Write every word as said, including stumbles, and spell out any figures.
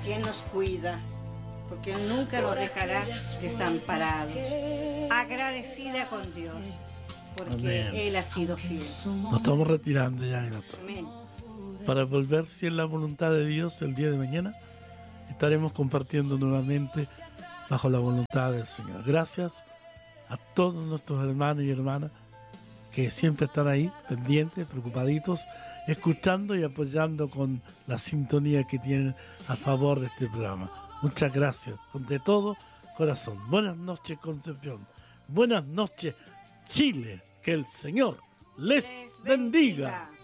porque Él nos cuida, porque Él nunca nos dejará desamparados. Agradecida con Dios, porque Amén. Él ha sido fiel. Nos estamos retirando ya, doctor. Amén. Para volver, si es la voluntad de Dios, el día de mañana estaremos compartiendo nuevamente bajo la voluntad del Señor. Gracias a todos nuestros hermanos y hermanas que siempre están ahí, pendientes, preocupaditos, escuchando y apoyando con la sintonía que tienen a favor de este programa. Muchas gracias, de todo corazón. Buenas noches, Concepción. Buenas noches, Chile. Que el Señor les, les bendiga. bendiga.